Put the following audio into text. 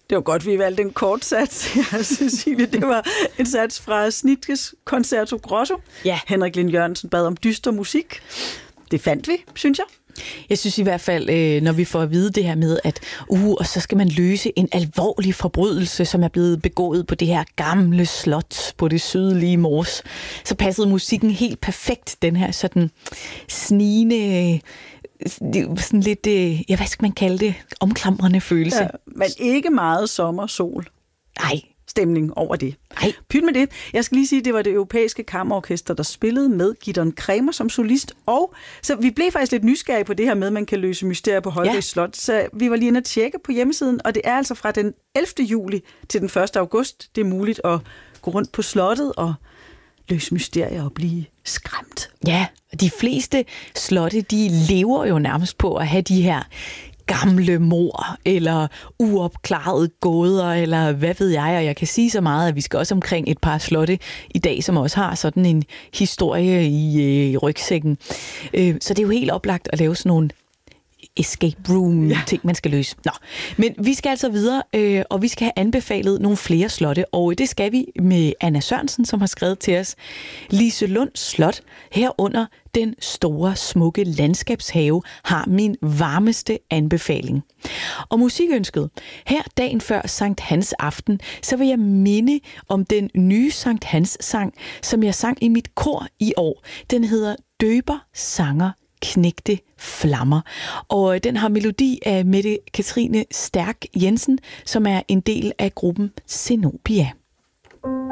Det var godt, vi valgte en kort sats. Ja, Cecilie, det var en sats fra Schnittges Concerto Grosso. Ja. Henrik Lind Jørgensen bad om dyster musik. Det fandt vi, synes jeg. Jeg synes i hvert fald, når vi får at vide det her med, at og så skal man løse en alvorlig forbrydelse, som er blevet begået på det her gamle slot på det sydlige Mors, så passede musikken helt perfekt, den her sådan snigende, sådan lidt, hvad skal man kalde det, omklamrende følelse. Ja, men ikke meget sommersol. Nej. Stemning over det. Nej. Pyt med det. Jeg skal lige sige, at det var det europæiske kammerorkester, der spillede med Gidon Kremer som solist. Og så vi blev faktisk lidt nysgerrige på det her med, at man kan løse mysterier på Holbæk Slot. Så vi var lige inde at tjekke på hjemmesiden, og det er altså fra den 11. juli til den 1. august. Det er muligt at gå rundt på slottet og løse mysterier og blive skræmt. Ja, de fleste slotte, de lever jo nærmest på at have de her gamle mord, eller uopklarede gåder, eller hvad ved jeg, og jeg kan sige så meget, at vi skal også omkring et par slotte i dag, som også har sådan en historie i rygsækken. Så det er jo helt oplagt at lave sådan nogle escape room ting, man skal løse. Nå, men vi skal altså videre, og vi skal have anbefalet nogle flere slotte, og det skal vi med Anna Sørensen, som har skrevet til os. Liselunds Slot, herunder den store, smukke landskabshave, har min varmeste anbefaling. Og musikønsket. Her dagen før Sankt Hans aften, så vil jeg minde om den nye Sankt Hans sang, som jeg sang i mit kor i år. Den hedder Døber, sanger, knægte flammer. Og den har melodi af Mette Katrine Stærk Jensen, som er en del af gruppen Zenobia.